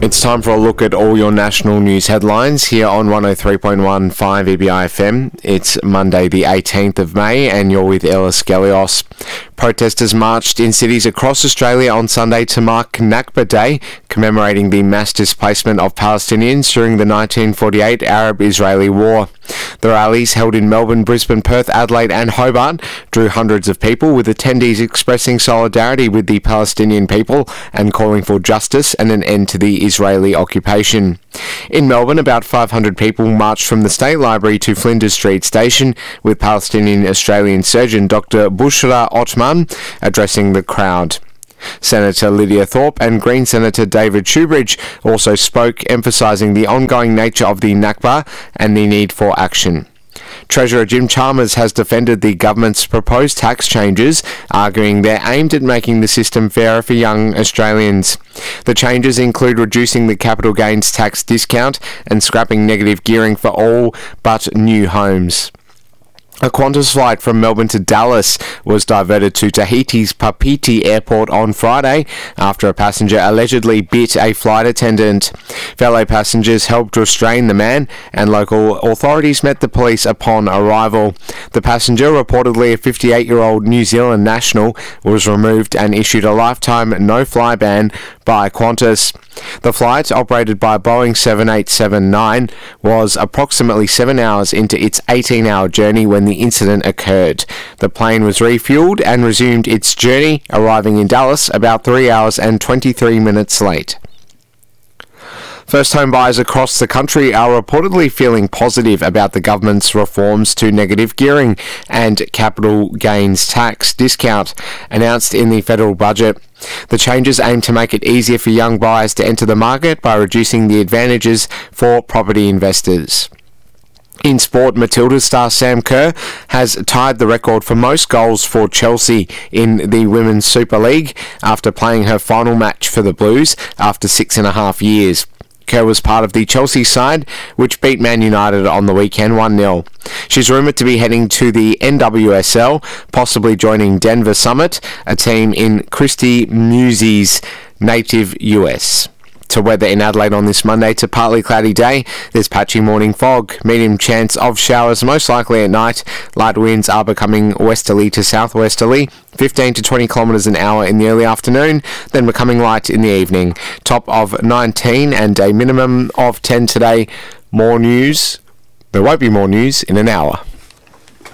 It's time for a look at all your national news headlines here on 103.15 EBI FM. It's Monday the 18th of May and you're with Ellis Gelios. Protesters marched in cities across Australia on Sunday to mark Nakba Day, commemorating the mass displacement of Palestinians during the 1948 Arab-Israeli War. The rallies, held in Melbourne, Brisbane, Perth, Adelaide and Hobart, drew hundreds of people, with attendees expressing solidarity with the Palestinian people and calling for justice and an end to the Israeli occupation. In Melbourne, about 500 people marched from the State Library to Flinders Street Station, with Palestinian Australian surgeon Dr. Bushra Othman addressing the crowd. Senator Lydia Thorpe and Green Senator David Shoebridge also spoke, emphasising the ongoing nature of the Nakba and the need for action. Treasurer Jim Chalmers has defended the government's proposed tax changes, arguing they're aimed at making the system fairer for young Australians. The changes include reducing the capital gains tax discount and scrapping negative gearing for all but new homes. A Qantas flight from Melbourne to Dallas was diverted to Tahiti's Papeete Airport on Friday after a passenger allegedly bit a flight attendant. Fellow passengers helped restrain the man, and local authorities met the police upon arrival. The passenger, reportedly a 58-year-old New Zealand national, was removed and issued a lifetime no-fly ban by Qantas. The flight, operated by Boeing 787-9, was approximately 7 hours into its 18-hour journey when the incident occurred. The plane was refueled and resumed its journey, arriving in Dallas about 3 hours and 23 minutes late. First-home buyers across the country are reportedly feeling positive about the government's reforms to negative gearing and capital gains tax discount announced in the federal budget. The changes aim to make it easier for young buyers to enter the market by reducing the advantages for property investors. In sport, Matildas star Sam Kerr has tied the record for most goals for Chelsea in the Women's Super League after playing her final match for the Blues after 6.5 years. Kerr was part of the Chelsea side, which beat Man United on the weekend 1-0. She's rumoured to be heading to the NWSL, possibly joining Denver Summit, a team in Christy Musie's native US. To weather in Adelaide on this Monday, to partly cloudy day. There's patchy morning fog, medium chance of showers, most likely at night. Light winds are becoming westerly to southwesterly, 15 to 20 kilometres an hour in the early afternoon, then becoming light in the evening. Top of 19 and a minimum of 10 today. More news. There won't be more news in an hour.